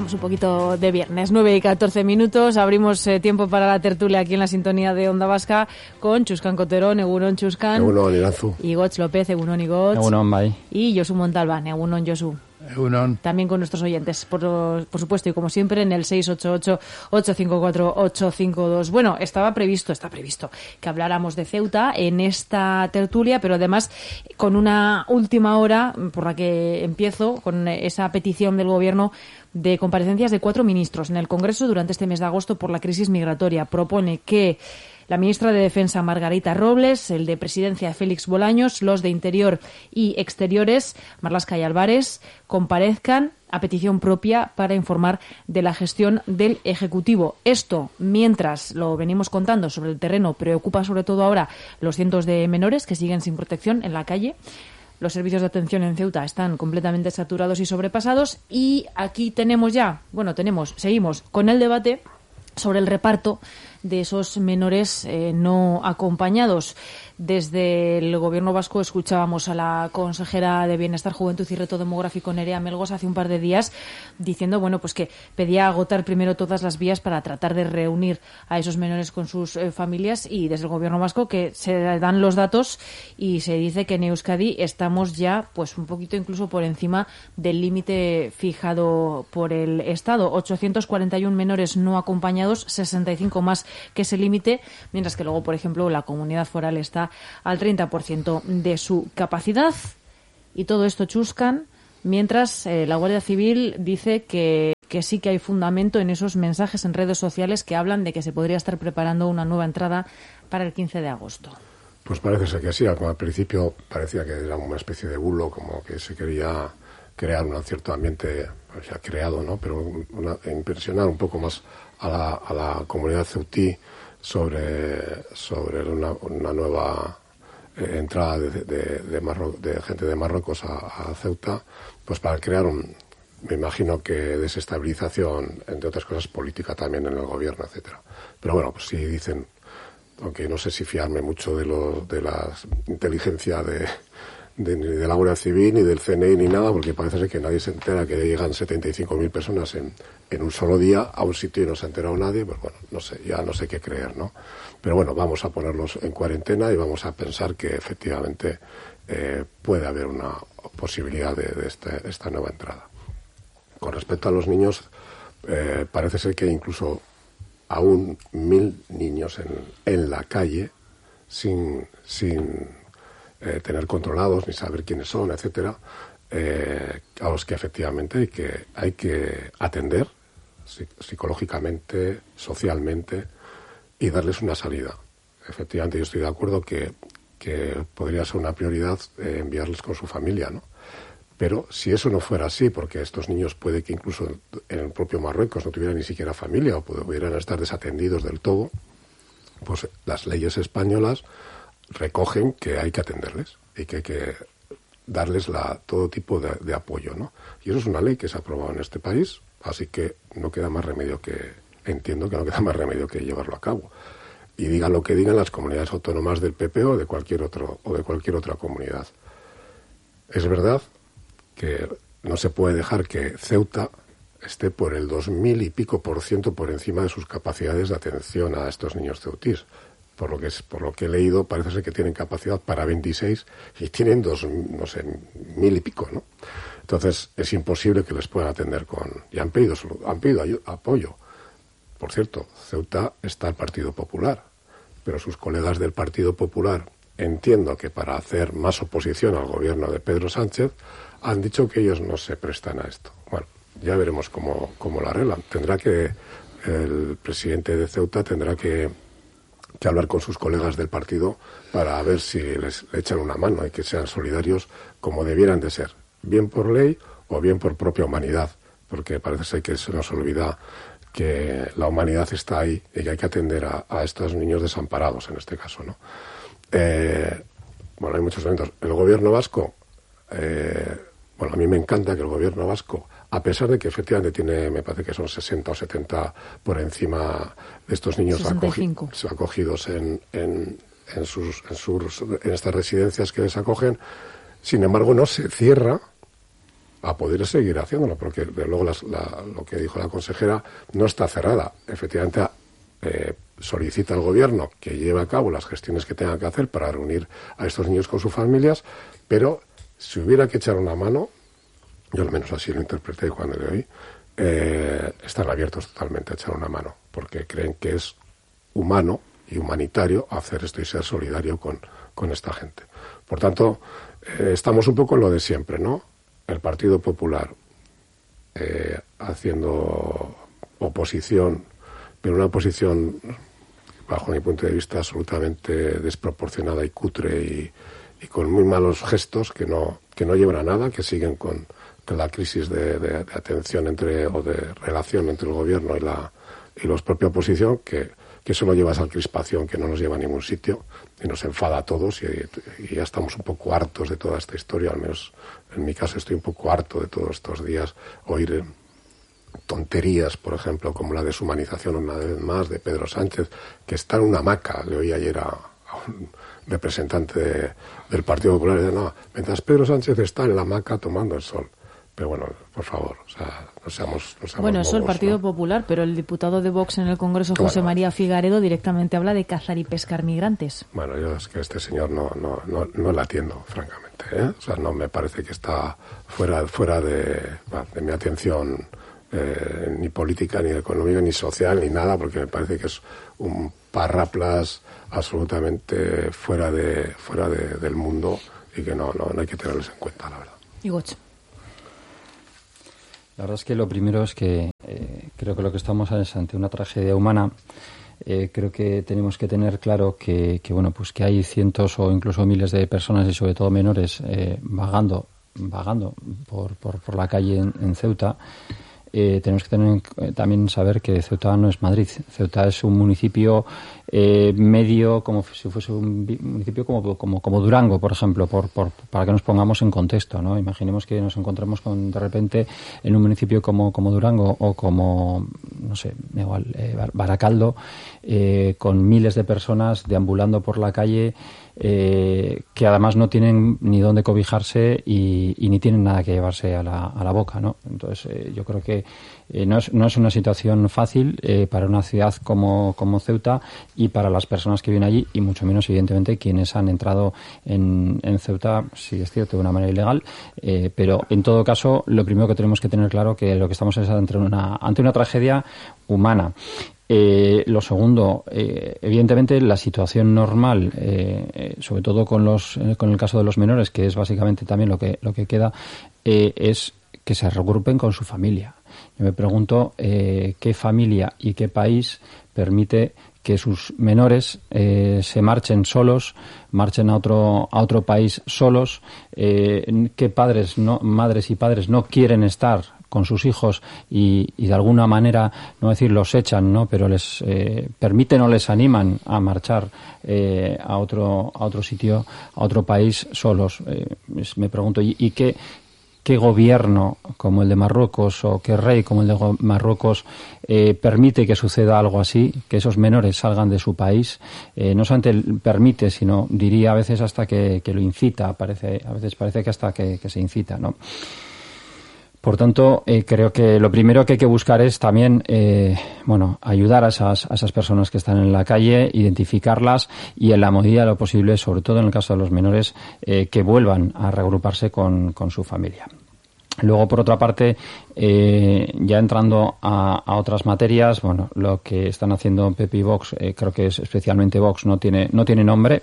un poquito de viernes, 9:14, abrimos tiempo para la tertulia aquí en la sintonía de Onda Vasca con Chuscan Coterón, Egunon Chuscan, Egunon Iranzu, Igoch López, Egunon Igoch, Egunon Bai, y Josu Montalbán, Egunon Josu. Egunon. También con nuestros oyentes, por supuesto, y como siempre en el 688-854-852. Bueno, está previsto que habláramos de Ceuta en esta tertulia, pero además con una última hora por la que empiezo, con esa petición del Gobierno de comparecencias de 4 ministros en el Congreso durante este mes de agosto por la crisis migratoria. Propone que la ministra de Defensa, Margarita Robles, el de Presidencia, Félix Bolaños, los de Interior y Exteriores, Marlaska y Álvarez, comparezcan a petición propia para informar de la gestión del Ejecutivo. Esto, mientras lo venimos contando sobre el terreno, preocupa sobre todo ahora los cientos de menores que siguen sin protección en la calle. Los servicios de atención en Ceuta están completamente saturados y sobrepasados. Y aquí seguimos con el debate sobre el reparto de esos menores no acompañados. Desde el Gobierno vasco escuchábamos a la consejera de Bienestar, Juventud y Reto Demográfico, Nerea Melgosa, hace un par de días, diciendo pues que pedía agotar primero todas las vías para tratar de reunir a esos menores con sus familias, y desde el Gobierno vasco que se dan los datos y se dice que en Euskadi estamos ya un poquito incluso por encima del límite fijado por el Estado. 841 menores no acompañados, 65 más que ese límite, mientras que luego, por ejemplo, la comunidad foral está al 30% de su capacidad. Y todo esto, Chuscan, mientras la Guardia Civil dice que sí que hay fundamento en esos mensajes en redes sociales que hablan de que se podría estar preparando una nueva entrada para el 15 de agosto. Pues parece ser que sí. Al principio parecía que era una especie de bulo, como que se quería crear un cierto ambiente, se ha creado, ¿no? Pero impresionar un poco más a la comunidad ceutí sobre una nueva entrada de gente de Marruecos a Ceuta, pues para crear me imagino que desestabilización, entre otras cosas política también en el gobierno, etcétera. Pero bueno, pues sí dicen, aunque no sé si fiarme mucho de la inteligencia de la Guardia Civil, ni del CNI, ni nada, porque parece ser que nadie se entera que llegan 75.000 personas en un solo día a un sitio y no se ha enterado nadie. Pues bueno, no sé qué creer, ¿no? Pero bueno, vamos a ponerlos en cuarentena y vamos a pensar que efectivamente puede haber una posibilidad de esta nueva entrada. Con respecto a los niños, parece ser que incluso aún 1.000 niños en la calle sin tener controlados ni saber quiénes son, etcétera, a los que efectivamente hay que atender psicológicamente, socialmente, y darles una salida. Efectivamente, yo estoy de acuerdo que podría ser una prioridad enviarles con su familia, ¿no? Pero si eso no fuera así, porque estos niños puede que incluso en el propio Marruecos no tuvieran ni siquiera familia o pudieran estar desatendidos del todo, pues las leyes españolas recogen que hay que atenderles y que hay que darles todo tipo de apoyo, ¿no? Y eso es una ley que se ha aprobado en este país, así que no queda más remedio que llevarlo a cabo. Y digan lo que digan las comunidades autónomas del PP o de cualquier otra comunidad. Es verdad que no se puede dejar que Ceuta esté por el 2000 y pico % por encima de sus capacidades de atención a estos niños ceutís. Por lo que he leído, parece ser que tienen capacidad para 26 y tienen 1.000 y pico, ¿no? Entonces, es imposible que les puedan atender y han pedido apoyo. Por cierto, Ceuta está el Partido Popular, pero sus colegas del Partido Popular, entiendo que para hacer más oposición al gobierno de Pedro Sánchez, han dicho que ellos no se prestan a esto. Bueno, ya veremos cómo lo arreglan. El presidente de Ceuta tendrá que hablar con sus colegas del partido para ver si le echan una mano y que sean solidarios como debieran de ser, bien por ley o bien por propia humanidad, porque parece ser que se nos olvida que la humanidad está ahí y que hay que atender a estos niños desamparados en este caso, ¿no? Hay muchos elementos. El gobierno vasco, a mí me encanta que el gobierno vasco, a pesar de que efectivamente tiene, me parece que son 60 o 70 por encima de estos niños acogidos en estas residencias que les acogen, sin embargo no se cierra a poder seguir haciéndolo, porque luego lo que dijo la consejera no está cerrada. Efectivamente, solicita al gobierno que lleve a cabo las gestiones que tenga que hacer para reunir a estos niños con sus familias, pero si hubiera que echar una mano, yo al menos así lo interpreté cuando le oí, están abiertos totalmente a echar una mano, porque creen que es humano y humanitario hacer esto y ser solidario con esta gente. Por tanto, estamos un poco en lo de siempre, ¿no? El Partido Popular haciendo oposición, pero una oposición, bajo mi punto de vista, absolutamente desproporcionada y cutre y con muy malos gestos que no llevan a nada, que siguen con la crisis de atención o de relación entre el gobierno y los propios oposición, que solo lleva esa crispación que no nos lleva a ningún sitio y nos enfada a todos y ya estamos un poco hartos de toda esta historia. Al menos en mi caso estoy un poco harto de todos estos días oír tonterías, por ejemplo, como la deshumanización una vez más de Pedro Sánchez, que está en una hamaca. Le oí ayer a un representante del Partido Popular y dice, no, mientras Pedro Sánchez está en la hamaca tomando el sol. Pero bueno, por favor, o sea, no seamos bueno, eso bobos, el Partido ¿no? Popular, pero el diputado de Vox en el Congreso, José María Figaredo, directamente habla de cazar y pescar migrantes. Bueno, yo es que este señor no la atiendo, francamente, ¿eh? O sea, no me parece que está fuera de mi atención, ni política, ni económica, ni social, ni nada, porque me parece que es un parraplas absolutamente fuera del mundo y que no hay que tenerles en cuenta, la verdad. Igoch. La verdad es que lo primero es que creo que lo que estamos es ante una tragedia humana. Creo que tenemos que tener claro que bueno, pues que hay cientos o incluso miles de personas y sobre todo menores vagando por la calle en Ceuta. Tenemos que también saber que Ceuta no es Madrid. Ceuta es un municipio medio, como si fuese un municipio como Durango, por ejemplo, para que nos pongamos en contexto, ¿no? Imaginemos que nos encontremos de repente en un municipio como Durango o como, no sé, igual, Baracaldo, con miles de personas deambulando por la calle, que además no tienen ni dónde cobijarse y ni tienen nada que llevarse a la boca, ¿no? Entonces, yo creo que no es una situación fácil para una ciudad como Ceuta y para las personas que viven allí, y mucho menos, evidentemente, quienes han entrado en Ceuta, sí es cierto, de una manera ilegal, pero en todo caso, lo primero que tenemos que tener claro que lo que estamos es ante una tragedia humana. Lo segundo, evidentemente la situación normal, sobre todo con el caso de los menores, que es básicamente también lo que queda, es que se regrupen con su familia. Yo me pregunto qué familia y qué país permite que sus menores se marchen solos, marchen a otro país solos, qué madres y padres no quieren estar con sus hijos y de alguna manera, no decir los echan, ¿no?, pero les permiten o les animan a marchar a otro sitio, a otro país solos. Me pregunto, ¿y qué gobierno como el de Marruecos o qué rey como el de Marruecos permite que suceda algo así, que esos menores salgan de su país? No solamente permite, sino diría a veces hasta que lo incita. A veces parece que hasta que se incita, ¿no? Por tanto, creo que lo primero que hay que buscar es también, ayudar a esas personas que están en la calle, identificarlas y, en la medida de lo posible, sobre todo en el caso de los menores, que vuelvan a reagruparse con su familia. Luego, por otra parte, ya entrando a otras materias, bueno, lo que están haciendo PP y Vox, creo que es especialmente Vox, no tiene nombre.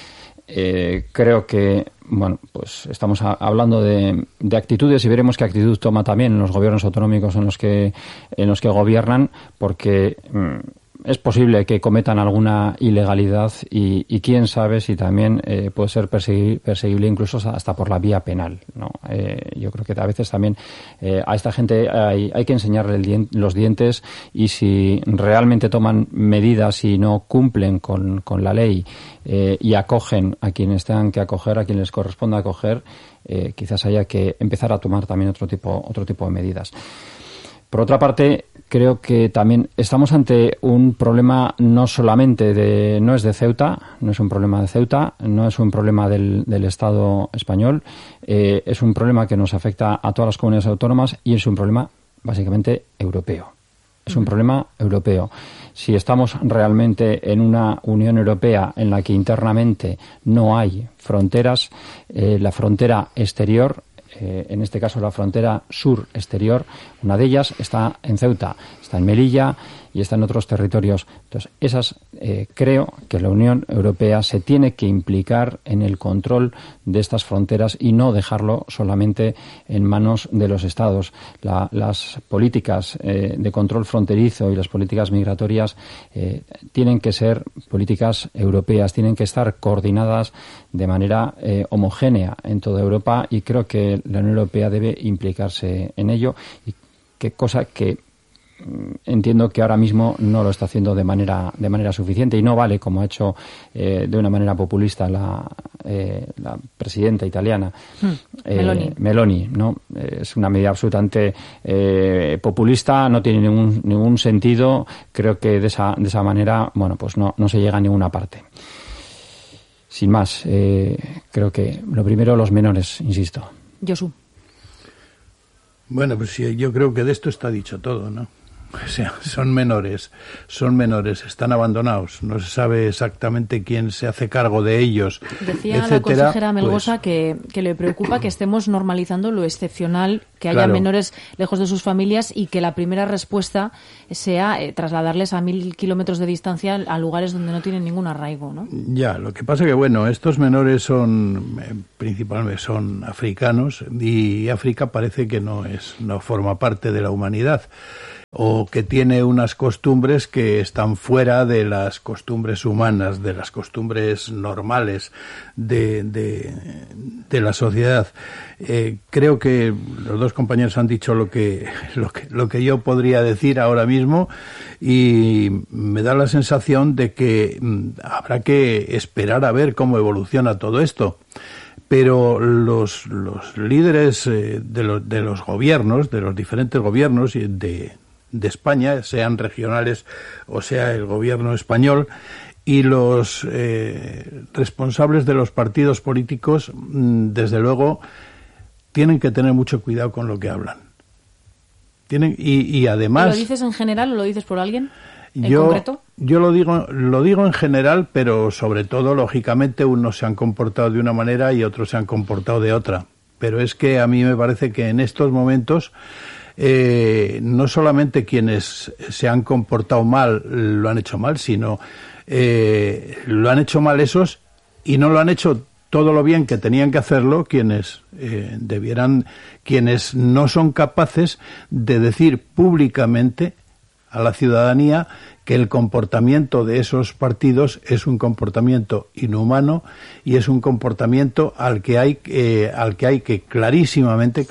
Creo que, bueno, pues estamos hablando de actitudes y veremos qué actitud toma también en los gobiernos autonómicos en los que gobiernan, porque es posible que cometan alguna ilegalidad y quién sabe si también puede ser perseguible incluso hasta por la vía penal, ¿no? Yo creo que a veces también a esta gente hay que enseñarle los dientes, y si realmente toman medidas y no cumplen con la ley y acogen a quienes tengan que acoger, a quienes les corresponda acoger, quizás haya que empezar a tomar también otro tipo de medidas. Por otra parte, creo que también estamos ante un problema no solamente no es de Ceuta, no es un problema de Ceuta, no es un problema del Estado español, es un problema que nos afecta a todas las comunidades autónomas y es un problema básicamente europeo. Es un problema europeo. Si estamos realmente en una Unión Europea en la que internamente no hay fronteras, la frontera exterior, en este caso la frontera sur exterior, una de ellas está en Ceuta, está en Melilla y está en otros territorios. Entonces, creo que la Unión Europea se tiene que implicar en el control de estas fronteras y no dejarlo solamente en manos de los Estados. Las políticas de control fronterizo y las políticas migratorias tienen que ser políticas europeas, tienen que estar coordinadas de manera homogénea en toda Europa y creo que la Unión Europea debe implicarse en ello y qué cosa que entiendo que ahora mismo no lo está haciendo de manera suficiente y no vale, como ha hecho de una manera populista la presidenta italiana Meloni, ¿no? Es una medida absolutamente populista, no tiene ningún sentido. Creo que de esa manera, bueno, pues no se llega a ninguna parte. Sin más, creo que lo primero, los menores, insisto. Josu. Bueno, pues sí, yo creo que de esto está dicho todo, ¿no? O sea, son menores, están abandonados, no se sabe exactamente quién se hace cargo de ellos, Decía etcétera. La consejera Melgosa pues, que le preocupa que estemos normalizando lo excepcional, que haya menores lejos de sus familias y que la primera respuesta sea trasladarles a 1.000 kilómetros de distancia a lugares donde no tienen ningún arraigo, ¿no? Ya, lo que pasa que, bueno, estos menores principalmente son africanos y África parece que no forma parte de la humanidad, o que tiene unas costumbres que están fuera de las costumbres humanas, de las costumbres normales de la sociedad. Creo que los dos compañeros han dicho lo que yo podría decir ahora mismo y me da la sensación de que habrá que esperar a ver cómo evoluciona todo esto. Pero los líderes de los gobiernos, de los diferentes gobiernos de España, sean regionales o sea el gobierno español, y los responsables de los partidos políticos, desde luego, tienen que tener mucho cuidado con lo que hablan. Y además... ¿Lo dices en general o lo dices por alguien en yo concreto? Yo lo digo en general, pero sobre todo, lógicamente, unos se han comportado de una manera y otros se han comportado de otra. Pero es que a mí me parece que en estos momentos no solamente quienes se han comportado mal lo han hecho mal, sino lo han hecho mal esos y no lo han hecho todo lo bien que tenían que hacerlo quienes quienes no son capaces de decir públicamente a la ciudadanía que el comportamiento de esos partidos es un comportamiento inhumano y es un comportamiento al que hay que clarísimamente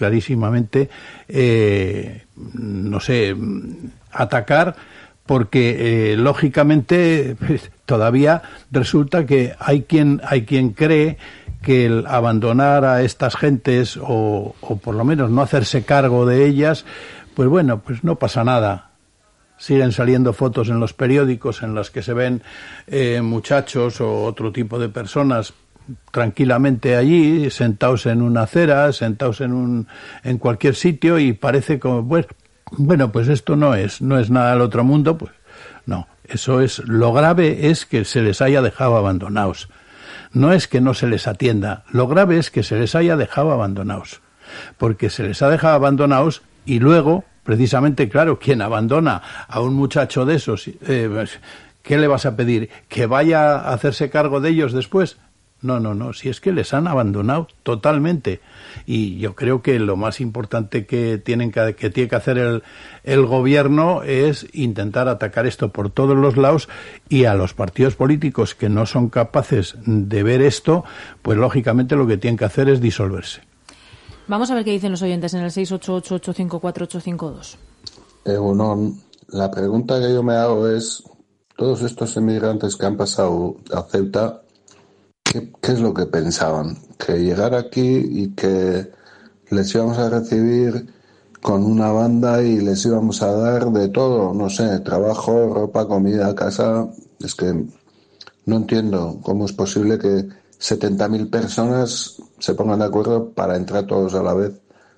atacar, porque lógicamente todavía resulta que hay quien cree que el abandonar a estas gentes o por lo menos no hacerse cargo de ellas, pues bueno, pues no pasa nada. Siguen saliendo fotos en los periódicos en las que se ven muchachos o otro tipo de personas tranquilamente allí, sentados en una acera, sentados en cualquier sitio, y parece como, bueno, pues esto no es nada del otro mundo, pues no. Eso es, lo grave es que se les haya dejado abandonados. No es que no se les atienda, lo grave es que se les haya dejado abandonados. Porque se les ha dejado abandonados y luego, precisamente, claro, quien abandona a un muchacho de esos, ¿qué le vas a pedir? ¿Que vaya a hacerse cargo de ellos después? No, si es que les han abandonado totalmente. Y yo creo que lo más importante que tiene que hacer el gobierno es intentar atacar esto por todos los lados, y a los partidos políticos que no son capaces de ver esto, pues lógicamente lo que tienen que hacer es disolverse. Vamos a ver qué dicen los oyentes en el 688-854-852. La pregunta que yo me hago es, todos estos inmigrantes que han pasado a Ceuta, ¿qué es lo que pensaban? ¿Que llegar aquí y que les íbamos a recibir con una banda y les íbamos a dar de todo, no sé, trabajo, ropa, comida, casa. Es que no entiendo cómo es posible que 70.000 personas se pongan de acuerdo para entrar todos a la vez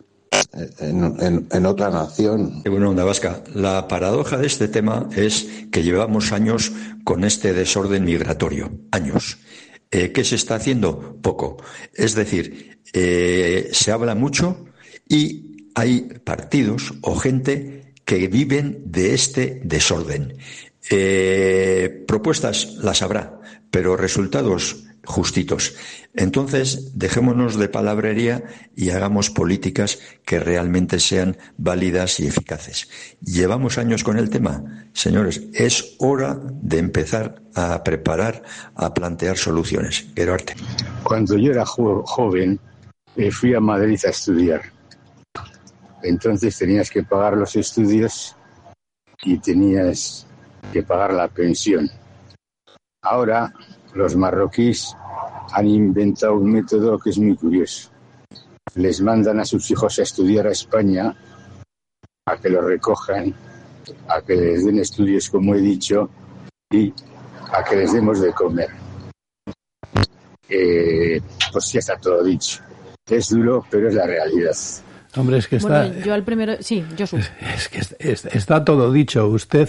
en otra nación. Bueno, Onda Vasca, la paradoja de este tema es que llevamos años con este desorden migratorio, años. ¿Qué se está haciendo? Poco. Es decir, se habla mucho y hay partidos o gente que viven de este desorden. Propuestas las habrá, pero resultados justitos. Entonces, dejémonos de palabrería y hagamos políticas que realmente sean válidas y eficaces. Llevamos años con el tema. Señores, es hora de empezar a preparar, a plantear soluciones. Gerarte. Cuando yo era joven, fui a Madrid a estudiar. Entonces tenías que pagar los estudios y tenías que pagar la pensión. Ahora los marroquíes han inventado un método que es muy curioso. Les mandan a sus hijos a estudiar a España, a que los recojan, a que les den estudios, como he dicho, y a que les demos de comer. Pues ya está todo dicho. Es duro, pero es la realidad. Hombre, es que está... Bueno, yo al primero... Sí, yo soy. Es que está todo dicho. Usted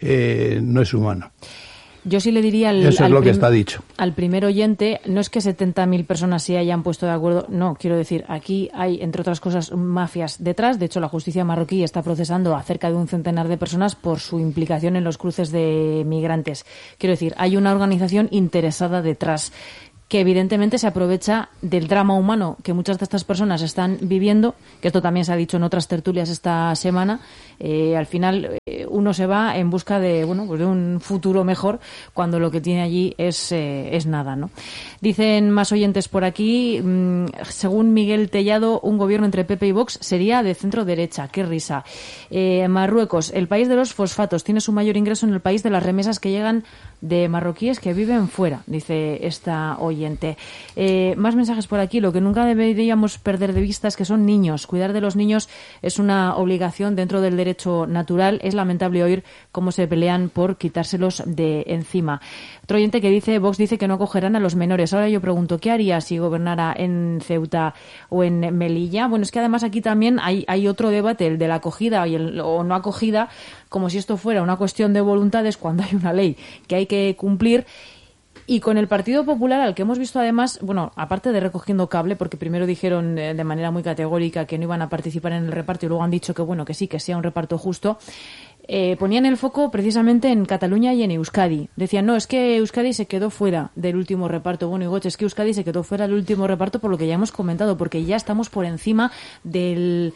no es humano. Yo sí le diría eso es lo que está dicho. Al primer oyente, no es que 70.000 personas se hayan puesto de acuerdo, no, quiero decir, aquí hay, entre otras cosas, mafias detrás. De hecho, la justicia marroquí está procesando a cerca de un centenar de personas por su implicación en los cruces de migrantes. Quiero decir, hay una organización interesada detrás que evidentemente se aprovecha del drama humano que muchas de estas personas están viviendo, que esto también se ha dicho en otras tertulias esta semana. Al final uno se va en busca de pues de un futuro mejor cuando lo que tiene allí es nada, ¿no? Dicen más oyentes por aquí, según Miguel Tellado, un gobierno entre PP y Vox sería de centro derecha. Qué risa. Marruecos, el país de los fosfatos, tiene su mayor ingreso en el país de las remesas que llegan de marroquíes que viven fuera, dice esta oyente. Más mensajes por aquí. Lo que nunca deberíamos perder de vista es que son niños. Cuidar de los niños es una obligación dentro del derecho natural. Es lamentable oír cómo se pelean por quitárselos de encima. Otro oyente que dice, Vox dice que no acogerán a los menores. Ahora yo pregunto, ¿qué haría si gobernara en Ceuta o en Melilla? Bueno, es que además aquí también hay otro debate, el de la acogida o no acogida, como si esto fuera una cuestión de voluntades cuando hay una ley que hay que cumplir. Y con el Partido Popular, al que hemos visto además, bueno, aparte de recogiendo cable, porque primero dijeron de manera muy categórica que no iban a participar en el reparto y luego han dicho que bueno, que sí, que sea un reparto justo, ponían el foco precisamente en Cataluña y en Euskadi. Decían, no, es que Euskadi se quedó fuera del último reparto. Bueno, Igoche, es que Euskadi se quedó fuera del último reparto por lo que ya hemos comentado, porque ya estamos por encima del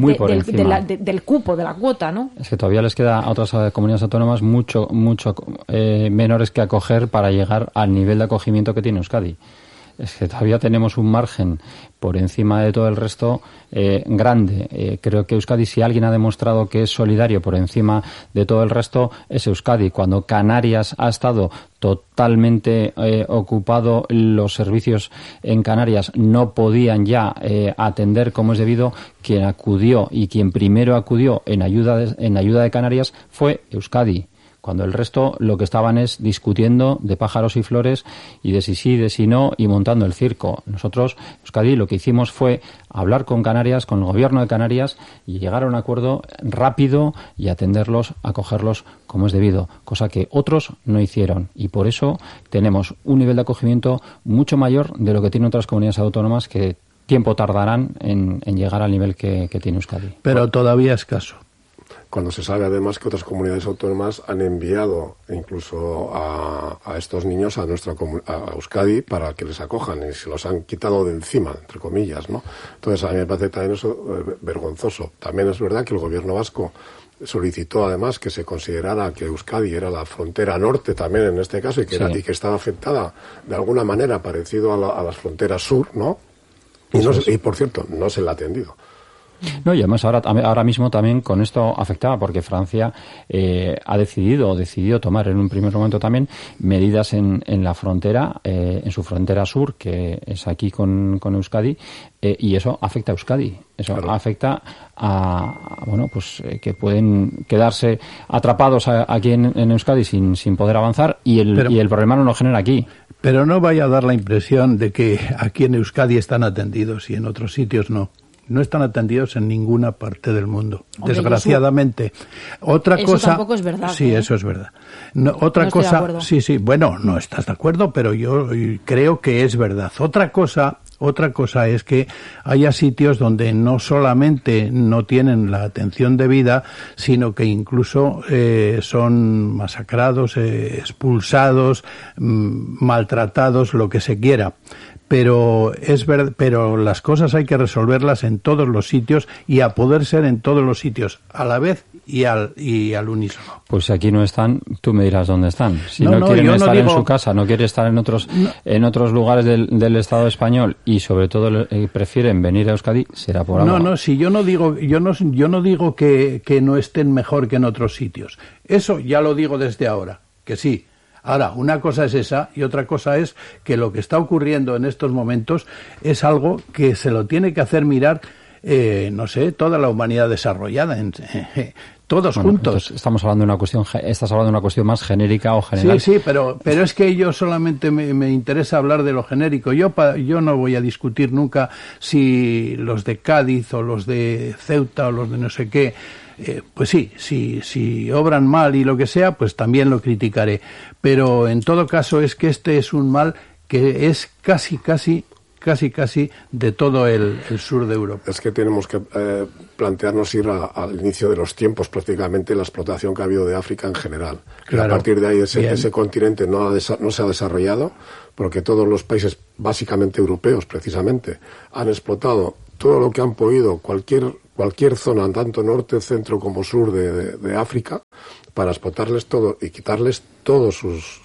cupo, de la cuota, ¿no? Es que todavía les queda a otras comunidades autónomas mucho menores que acoger para llegar al nivel de acogimiento que tiene Euskadi. Es que todavía tenemos un margen por encima de todo el resto grande. Creo que Euskadi, si alguien ha demostrado que es solidario por encima de todo el resto, es Euskadi. Cuando Canarias ha estado totalmente ocupado, los servicios en Canarias no podían ya atender como es debido, quien acudió y quien primero acudió en ayuda de Canarias fue Euskadi. Cuando el resto lo que estaban es discutiendo de pájaros y flores y de si sí, de si no, y montando el circo. Nosotros, Euskadi, lo que hicimos fue hablar con Canarias, con el gobierno de Canarias, y llegar a un acuerdo rápido y atenderlos, acogerlos como es debido, cosa que otros no hicieron. Y por eso tenemos un nivel de acogimiento mucho mayor de lo que tienen otras comunidades autónomas que tiempo tardarán en llegar al nivel que tiene Euskadi. Pero todavía escaso. Cuando se sabe además que otras comunidades autónomas han enviado incluso a estos niños a Euskadi para que les acojan y se los han quitado de encima, entre comillas, ¿no? Entonces a mí me parece también eso vergonzoso. También es verdad que el gobierno vasco solicitó además que se considerara que Euskadi era la frontera norte también en este caso y que, y que estaba afectada de alguna manera parecido a las fronteras sur, ¿no? Y por cierto, no se le ha atendido. No, y además ahora mismo también con esto afectaba porque Francia decidió tomar en un primer momento también medidas en la frontera, en su frontera sur, que es aquí con Euskadi, y eso afecta a Euskadi. Eso afecta que pueden quedarse atrapados aquí en Euskadi sin poder avanzar y el problema no lo genera aquí. Pero no vaya a dar la impresión de que aquí en Euskadi están atendidos y en otros sitios no. No están atendidos en ninguna parte del mundo, desgraciadamente. Otra cosa. Eso tampoco es verdad. Sí, eso es verdad. Otra cosa. Sí. Bueno, no estás de acuerdo, pero yo creo que es verdad. Otra cosa es que haya sitios donde no solamente no tienen la atención debida, sino que incluso son masacrados, expulsados, maltratados, lo que se quiera. Pero pero las cosas hay que resolverlas en todos los sitios y a poder ser en todos los sitios a la vez y al unísono. Pues aquí no están, tú me dirás dónde están. Si no quieren estar en su casa, no quieren estar en otros lugares del Estado español y sobre todo prefieren venir a Euskadi, será por algo. No, si yo no digo que no estén mejor que en otros sitios. Eso ya lo digo desde ahora, que sí. Ahora, una cosa es esa y otra cosa es que lo que está ocurriendo en estos momentos es algo que se lo tiene que hacer mirar, toda la humanidad desarrollada, todos juntos. Estás hablando de una cuestión más genérica o general. Sí, pero es que yo solamente me interesa hablar de lo genérico. Yo no voy a discutir nunca si los de Cádiz o los de Ceuta o los de no sé qué. Pues sí, si obran mal y lo que sea, pues también lo criticaré. Pero en todo caso es que este es un mal que es casi de todo el sur de Europa. Es que tenemos que plantearnos ir al inicio de los tiempos, prácticamente la explotación que ha habido de África en general. Claro, a partir de ahí ese continente no se ha desarrollado, porque todos los países, básicamente europeos precisamente, han explotado todo lo que han podido, cualquier zona, tanto norte, centro como sur de África, para explotarles todo y quitarles todos sus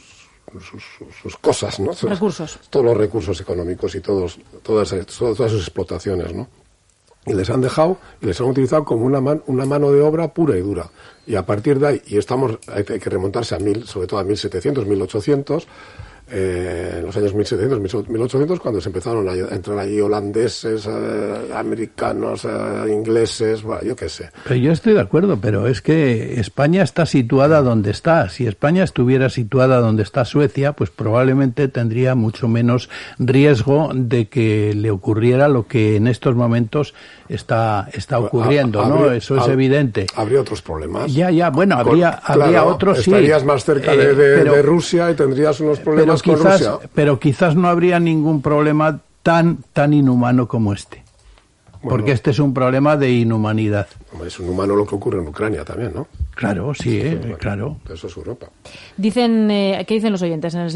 cosas, ¿no? Recursos. Todos los recursos económicos y todas sus explotaciones, ¿no? Y les han dejado y les han utilizado como una mano de obra pura y dura. Y a partir de ahí, hay que remontarse sobre todo a 1700, 1800, en los años 1700, 1800, cuando se empezaron a entrar allí holandeses, americanos, ingleses, yo qué sé. Pero yo estoy de acuerdo, pero es que España está situada donde está. Si España estuviera situada donde está Suecia, pues probablemente tendría mucho menos riesgo de que le ocurriera lo que en estos momentos está ocurriendo, ¿no? Eso es evidente. Habría otros problemas. Bueno, habría otros, sí. Estarías más cerca de Rusia y tendrías unos problemas con Rusia. Pero quizás no habría ningún problema tan inhumano como este. Porque este es un problema de inhumanidad. Es inhumano lo que ocurre en Ucrania también, ¿no? Claro, sí, claro. Eso es Europa. ¿Qué dicen los oyentes en el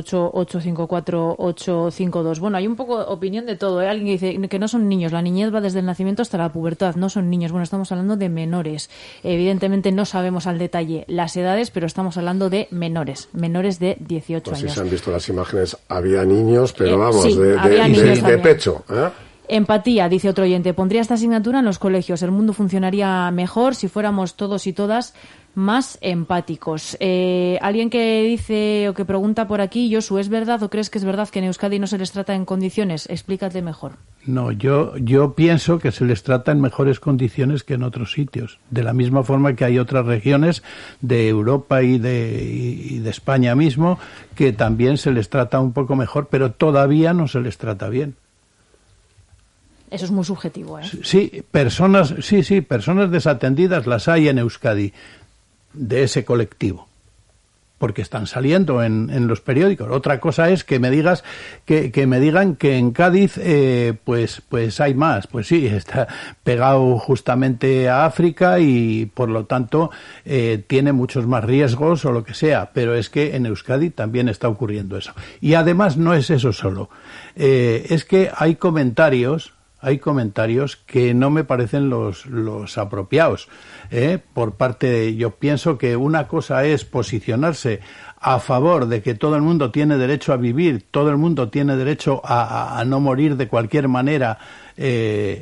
688-854-852? Bueno, hay un poco opinión de todo, ¿eh? Alguien que dice que no son niños, la niñez va desde el nacimiento hasta la pubertad, no son niños. Bueno, estamos hablando de menores. Evidentemente no sabemos al detalle las edades, pero estamos hablando de menores de 18 años. Si se han visto las imágenes, había niños, pero vamos, sí, de pecho, ¿eh? Empatía, dice otro oyente. Pondría esta asignatura en los colegios. El mundo funcionaría mejor si fuéramos todos y todas más empáticos. Alguien que dice o que pregunta por aquí, Josu, ¿es verdad o crees que es verdad que en Euskadi no se les trata en condiciones? Explícate mejor. No, yo pienso que se les trata en mejores condiciones que en otros sitios. De la misma forma que hay otras regiones de Europa y de España mismo que también se les trata un poco mejor, pero todavía no se les trata bien. Eso es muy subjetivo, ¿eh? Sí, personas desatendidas las hay en Euskadi, de ese colectivo, porque están saliendo en los periódicos. Otra cosa es que me digan que en Cádiz pues hay más. Pues sí, está pegado justamente a África y por lo tanto tiene muchos más riesgos o lo que sea, pero es que en Euskadi también está ocurriendo eso. Y además no es eso solo, es que hay comentarios que no me parecen los apropiados, por parte yo pienso que una cosa es posicionarse a favor de que todo el mundo tiene derecho a vivir, todo el mundo tiene derecho a no morir de cualquier manera,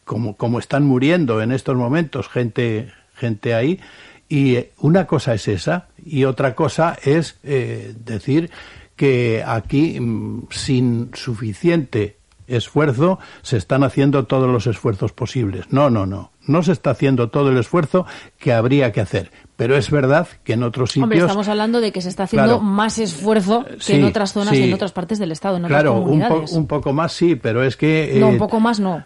como están muriendo en estos momentos gente ahí. Y una cosa es esa, y otra cosa es decir que aquí, sin suficiente esfuerzo, se están haciendo todos los esfuerzos posibles. No se está haciendo todo el esfuerzo que habría que hacer. Pero es verdad que en otros sitios... Hombre, estamos hablando de que se está haciendo más esfuerzo que en otras zonas y en otras partes del Estado, en otras comunidades. Un poco más sí, pero es que... No, un poco más no.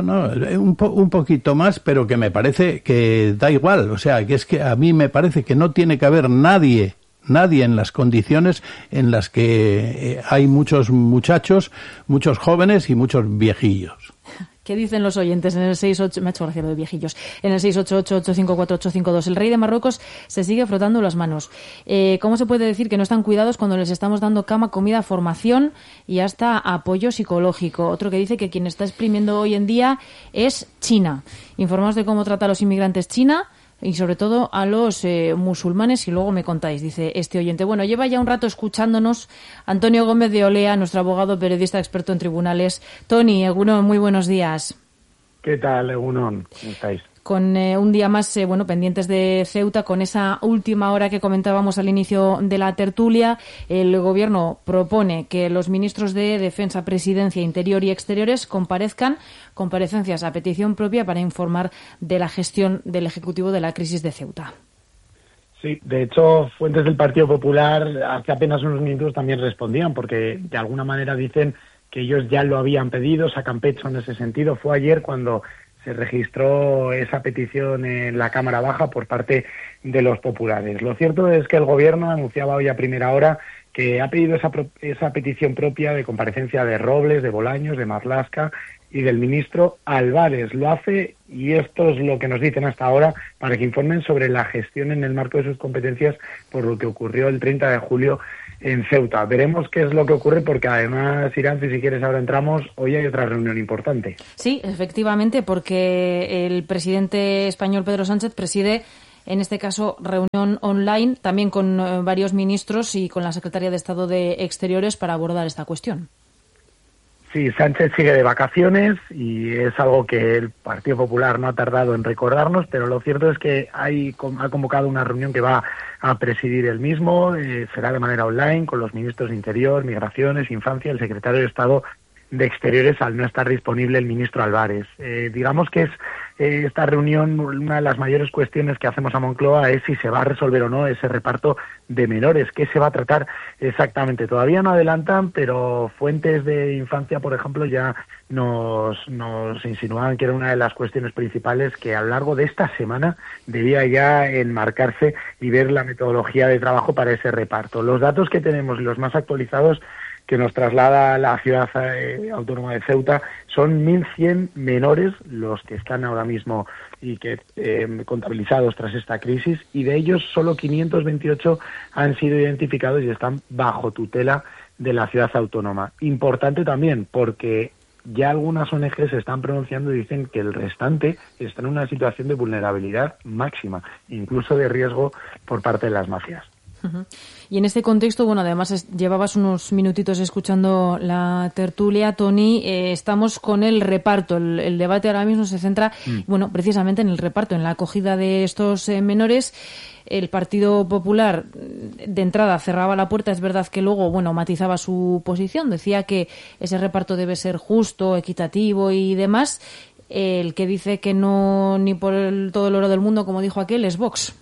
Un poquito más, pero que me parece que da igual. O sea, que es que a mí me parece que no tiene que haber nadie en las condiciones en las que hay muchos muchachos, muchos jóvenes y muchos viejillos. ¿Qué dicen los oyentes en el 68? Me ha hecho gracia lo de viejillos. En el 688-854-852. El rey de Marruecos se sigue frotando las manos. ¿Cómo se puede decir que no están cuidados cuando les estamos dando cama, comida, formación y hasta apoyo psicológico? Otro que dice que quien está exprimiendo hoy en día es China. Informaos de cómo trata a los inmigrantes China y sobre todo a los musulmanes y luego me contáis, dice este oyente. Bueno, lleva ya un rato escuchándonos Antonio Gómez de Olea, nuestro abogado periodista experto en tribunales. Tony, Egunon, muy buenos días. ¿Qué tal, Egunon? ¿Cómo estáis? Con un día más, pendientes de Ceuta, con esa última hora que comentábamos al inicio de la tertulia, el Gobierno propone que los ministros de Defensa, Presidencia, Interior y Exteriores comparecencias a petición propia para informar de la gestión del Ejecutivo de la crisis de Ceuta. Sí, de hecho, fuentes del Partido Popular hace apenas unos minutos también respondían, porque de alguna manera dicen que ellos ya lo habían pedido, sacan pecho en ese sentido. Fue ayer cuando se registró esa petición en la Cámara Baja por parte de los populares. Lo cierto es que el Gobierno anunciaba hoy a primera hora que ha pedido esa petición propia de comparecencia de Robles, de Bolaños, de Marlaska y del ministro Álvarez. Lo hace, y esto es lo que nos dicen hasta ahora, para que informen sobre la gestión en el marco de sus competencias por lo que ocurrió el 30 de julio en Ceuta. Veremos qué es lo que ocurre, porque además, Iranzi, si quieres ahora entramos, hoy hay otra reunión importante. Sí, efectivamente, porque el presidente español Pedro Sánchez preside, en este caso, reunión online, también con varios ministros y con la secretaria de Estado de Exteriores para abordar esta cuestión. Sí, Sánchez sigue de vacaciones y es algo que el Partido Popular no ha tardado en recordarnos, pero lo cierto es que ha convocado una reunión que va a presidir él mismo, será de manera online con los ministros de Interior, Migraciones, Infancia, el secretario de Estado de Exteriores, al no estar disponible el ministro Álvarez. Digamos que es esta reunión, una de las mayores cuestiones que hacemos a Moncloa es si se va a resolver o no ese reparto de menores, qué se va a tratar exactamente. Todavía no adelantan, pero fuentes de Infancia, por ejemplo, ya nos insinuaban que era una de las cuestiones principales que a lo largo de esta semana debía ya enmarcarse y ver la metodología de trabajo para ese reparto. Los datos que tenemos y los más actualizados que nos traslada la ciudad autónoma de Ceuta, son 1.100 menores los que están ahora mismo y que contabilizados tras esta crisis, y de ellos solo 528 han sido identificados y están bajo tutela de la ciudad autónoma. Importante también, porque ya algunas ONG se están pronunciando y dicen que el restante está en una situación de vulnerabilidad máxima, incluso de riesgo por parte de las mafias. Uh-huh. Y en este contexto, bueno, además llevabas unos minutitos escuchando la tertulia, Tony, estamos con el reparto. El debate ahora mismo se centra, bueno, precisamente en el reparto, en la acogida de estos menores. El Partido Popular, de entrada, cerraba la puerta. Es verdad que luego, bueno, matizaba su posición. Decía que ese reparto debe ser justo, equitativo y demás. El que dice que no, ni por todo el oro del mundo, como dijo aquel, es Vox.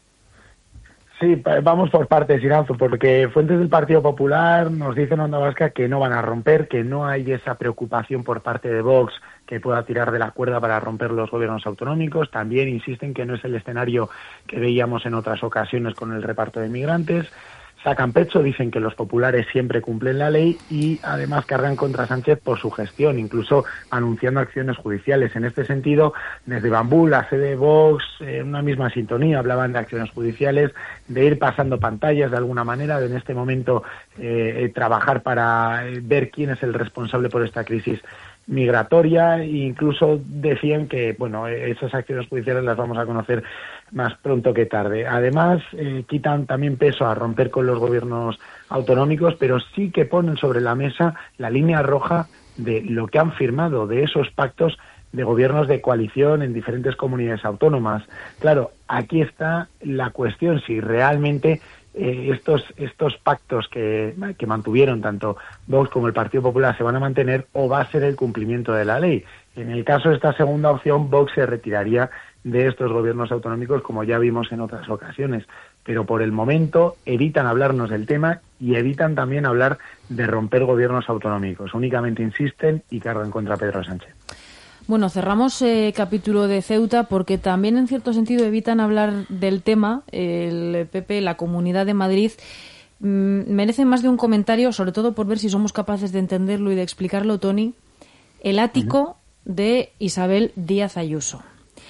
Sí, vamos por partes, Iranzo, porque fuentes del Partido Popular nos dicen en Onda Vasca que no van a romper, que no hay esa preocupación por parte de Vox que pueda tirar de la cuerda para romper los gobiernos autonómicos. También insisten que no es el escenario que veíamos en otras ocasiones con el reparto de migrantes. Sacan pecho, dicen que los populares siempre cumplen la ley y además cargan contra Sánchez por su gestión, incluso anunciando acciones judiciales. En este sentido, desde Bambú, la sede de Vox, en una misma sintonía, hablaban de acciones judiciales, de ir pasando pantallas de alguna manera, de en este momento trabajar para ver quién es el responsable por esta crisis migratoria, e incluso decían que, bueno, esas acciones judiciales las vamos a conocer más pronto que tarde. Además, quitan también peso a romper con los gobiernos autonómicos, pero sí que ponen sobre la mesa la línea roja de lo que han firmado, de esos pactos de gobiernos de coalición en diferentes comunidades autónomas. Claro, aquí está la cuestión, si realmente estos pactos que mantuvieron tanto Vox como el Partido Popular se van a mantener, o va a ser el cumplimiento de la ley. En el caso de esta segunda opción, Vox se retiraría de estos gobiernos autonómicos, como ya vimos en otras ocasiones. Pero por el momento evitan hablarnos del tema y evitan también hablar de romper gobiernos autonómicos. Únicamente insisten y cargan contra Pedro Sánchez. Bueno, cerramos capítulo de Ceuta porque también en cierto sentido evitan hablar del tema. El PP, la Comunidad de Madrid, merece más de un comentario, sobre todo por ver si somos capaces de entenderlo y de explicarlo, Tony. El ático de Isabel Díaz Ayuso.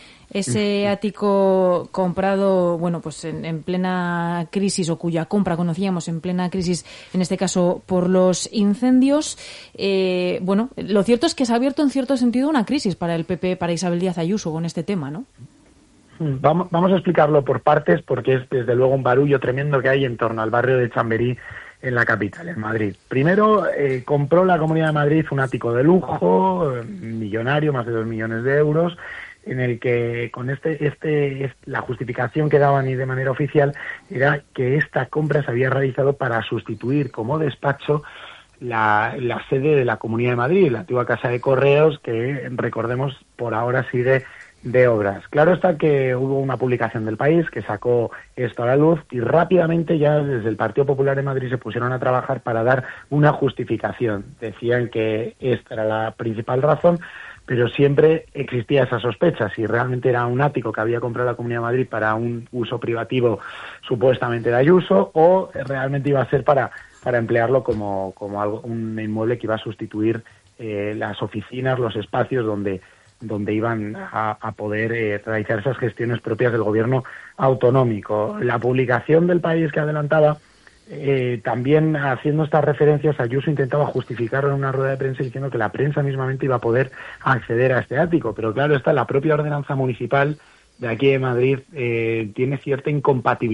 Ese ático comprado, bueno, pues en plena crisis, o cuya compra conocíamos en plena crisis, en este caso por los incendios. Bueno, lo cierto es que se ha abierto en cierto sentido una crisis para el PP, para Isabel Díaz Ayuso con este tema, ¿no? Vamos a explicarlo por partes, porque es desde luego un barullo tremendo que hay en torno al barrio de Chamberí, en la capital, en Madrid. Primero, compró la Comunidad de Madrid un ático de lujo, millonario, más de 2 millones de euros, en el que con la justificación que daban y de manera oficial era que esta compra se había realizado para sustituir como despacho la sede de la Comunidad de Madrid, la antigua Casa de Correos, que recordemos por ahora sigue de obras. Claro está que hubo una publicación del País que sacó esto a la luz y rápidamente ya desde el Partido Popular de Madrid se pusieron a trabajar para dar una justificación. Decían que esta era la principal razón, pero siempre existía esa sospecha, si realmente era un ático que había comprado la Comunidad de Madrid para un uso privativo supuestamente de Ayuso, o realmente iba a ser para emplearlo como algo, un inmueble que iba a sustituir las oficinas, los espacios donde iban a poder realizar esas gestiones propias del gobierno autonómico. La publicación del País que adelantaba, también haciendo estas referencias, Ayuso intentaba justificarlo en una rueda de prensa diciendo que la prensa mismamente iba a poder acceder a este ático, pero claro está, la propia ordenanza municipal de aquí de Madrid tiene cierta incompatibilidad